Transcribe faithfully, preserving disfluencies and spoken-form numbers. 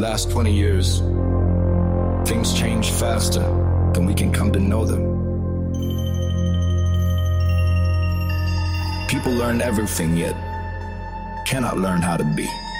last twenty years, things change faster than we can come to know them. People learn everything, yet cannot learn how to be.